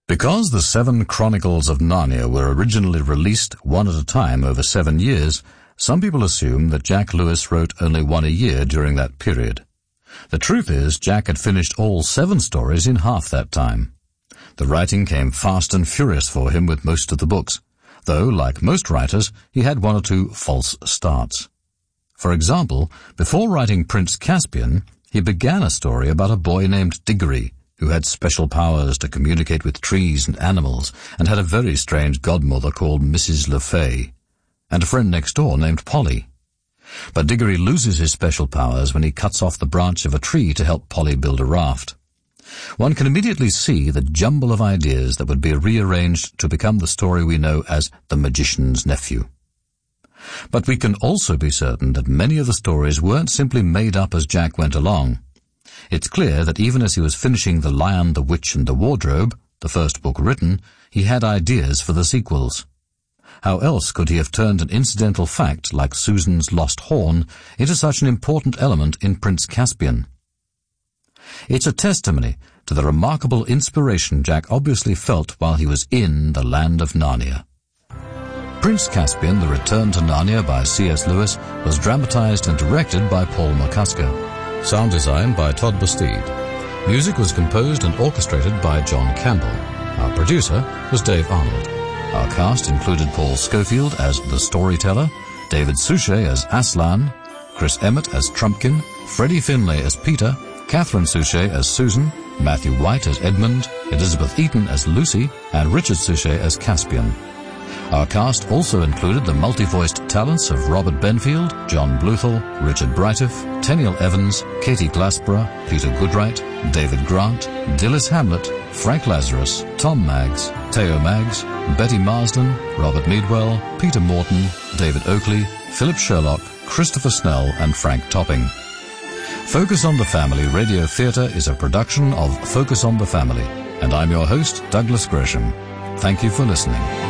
Because the 7 Chronicles of Narnia were originally released one at a time over 7 years, some people assume that Jack Lewis wrote only one a year during that period. The truth is, Jack had finished all 7 stories in half that time. The writing came fast and furious for him with most of the books, though, like most writers, he had 1 or 2 false starts. For example, before writing Prince Caspian, he began a story about a boy named Diggory, who had special powers to communicate with trees and animals, and had a very strange godmother called Mrs. Le Fay, and a friend next door named Polly. But Diggory loses his special powers when he cuts off the branch of a tree to help Polly build a raft. One can immediately see the jumble of ideas that would be rearranged to become the story we know as The Magician's Nephew. But we can also be certain that many of the stories weren't simply made up as Jack went along. It's clear that even as he was finishing The Lion, the Witch, and the Wardrobe, the first book written, he had ideas for the sequels. How else could he have turned an incidental fact like Susan's lost horn into such an important element in Prince Caspian? It's a testimony to the remarkable inspiration Jack obviously felt while he was in the land of Narnia. Prince Caspian, The Return to Narnia by C.S. Lewis, was dramatized and directed by Paul McCusker. Sound design by Todd Bastide. Music was composed and orchestrated by John Campbell. Our producer was Dave Arnold. Our cast included Paul Schofield as the storyteller, David Suchet as Aslan, Chris Emmett as Trumpkin, Freddie Finlay as Peter, Catherine Suchet as Susan, Matthew White as Edmund, Elizabeth Eaton as Lucy, and Richard Suchet as Caspian. Our cast also included the multi-voiced talents of Robert Benfield, John Bluthal, Richard Breithaupt, Tenniel Evans, Katie Glassborough, Peter Goodright, David Grant, Dilys Hamlet, Frank Lazarus, Tom Maggs, Theo Maggs, Betty Marsden, Robert Meadwell, Peter Morton, David Oakley, Philip Sherlock, Christopher Snell, and Frank Topping. Focus on the Family Radio Theatre is a production of Focus on the Family, and I'm your host, Douglas Gresham. Thank you for listening.